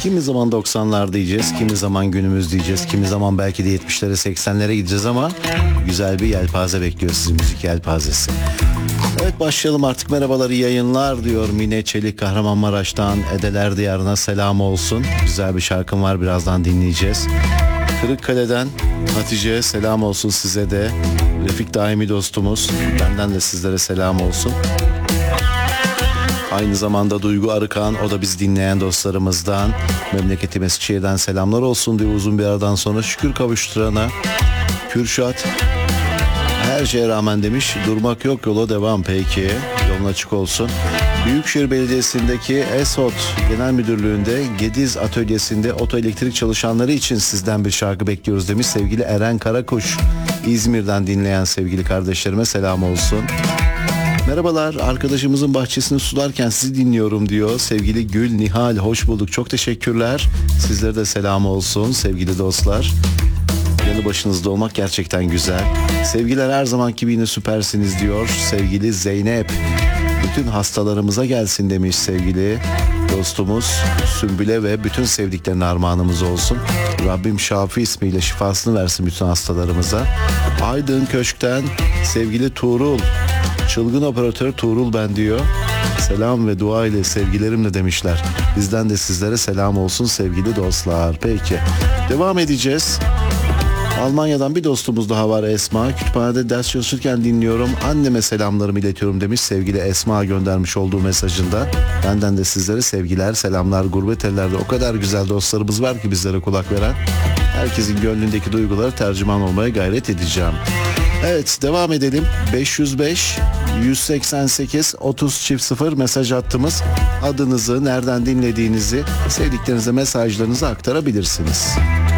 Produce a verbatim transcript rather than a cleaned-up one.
Kimi zaman doksanlar diyeceğiz, kimi zaman günümüz diyeceğiz, kimi zaman belki de yetmişlere seksenlere gideceğiz ama güzel bir yelpaze bekliyor sizi, müzik yelpazesi. Evet, başlayalım artık. Merhabalar, iyi yayınlar diyor Mine Çelik Kahramanmaraş'tan. Edeler Diyarı'na selam olsun. Güzel bir şarkım var, birazdan dinleyeceğiz. Kırıkkale'den Hatice selam olsun size de. Refik daimi dostumuz, benden de sizlere selam olsun. Aynı zamanda Duygu Arıkan, o da biz dinleyen dostlarımızdan. Memleketi Eskişehir'den selamlar olsun diyor uzun bir aradan sonra. Şükür kavuşturana. Kürşat her şeye rağmen demiş, durmak yok, yola devam. Peki, yolun açık olsun. Büyükşehir Belediyesi'ndeki ESOT Genel Müdürlüğü'nde Gediz Atölyesi'nde otoelektrik çalışanları için sizden bir şarkı bekliyoruz demiş sevgili Eren Karakuş. İzmir'den dinleyen sevgili kardeşlerime selam olsun. Merhabalar, arkadaşımızın bahçesini sularken sizi dinliyorum diyor sevgili Gül Nihal, hoş bulduk, çok teşekkürler. Sizlere de selam olsun sevgili dostlar. Yanı başınızda olmak gerçekten güzel. Sevgiler her zamanki gibi yine süpersiniz diyor sevgili Zeynep. Bütün hastalarımıza gelsin demiş sevgili dostumuz Sümbüle ve bütün sevdiklerine armağanımız olsun. Rabbim Şafi ismiyle şifasını versin bütün hastalarımıza. Aydın Köşk'ten sevgili Tuğrul, çılgın operatör Tuğrul ben diyor. Selam ve dua ile sevgilerimle demişler. Bizden de sizlere selam olsun sevgili dostlar. Peki, devam edeceğiz. Almanya'dan bir dostumuz daha var, Esma. Kütüphanede ders çalışırken dinliyorum. Anneme selamlarımı iletiyorum demiş sevgili Esma, göndermiş olduğu mesajında. Benden de sizlere sevgiler, selamlar. Gurbet ellerde o kadar güzel dostlarımız var ki bizlere kulak veren. Herkesin gönlündeki duyguları tercüman olmaya gayret edeceğim. Evet, devam edelim. beş yüz beş yüz seksen sekiz otuz çift sıfır mesaj hattımız. Adınızı, nereden dinlediğinizi, sevdiklerinize mesajlarınızı aktarabilirsiniz.